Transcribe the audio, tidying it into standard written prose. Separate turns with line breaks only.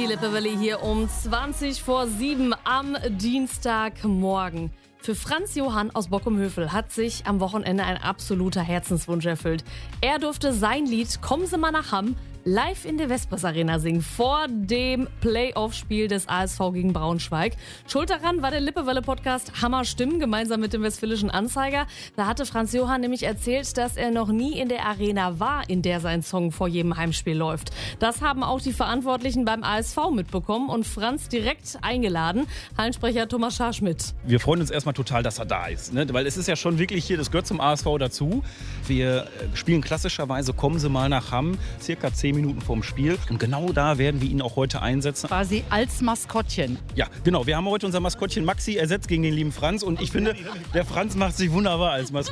Lippewelle hier um 6:20 am Dienstagmorgen. Für Franz Johann aus Bockum-Hövel hat sich am Wochenende ein absoluter Herzenswunsch erfüllt. Er durfte sein Lied "Kommen Sie mal nach Hamm" live in der Vespers Arena singen, vor dem Playoff-Spiel des ASV gegen Braunschweig. Schuld daran war der Lippewelle-Podcast Hammer Stimmen, gemeinsam mit dem Westfälischen Anzeiger. Da hatte Franz Johann nämlich erzählt, dass er noch nie in der Arena war, in der sein Song vor jedem Heimspiel läuft. Das haben auch die Verantwortlichen beim ASV mitbekommen und Franz direkt eingeladen. Hallensprecher Thomas Scharschmidt.
Wir freuen uns erstmal total, dass er da ist, ne? Weil es ist ja schon wirklich hier, das gehört zum ASV dazu. Wir spielen klassischerweise "Kommen Sie mal nach Hamm", circa 10 Minuten vorm Spiel. Und genau da werden wir ihn auch heute einsetzen.
Quasi als Maskottchen.
Ja, genau. Wir haben heute unser Maskottchen Maxi ersetzt gegen den lieben Franz. Und ich finde, der Franz macht sich wunderbar als Maskottchen.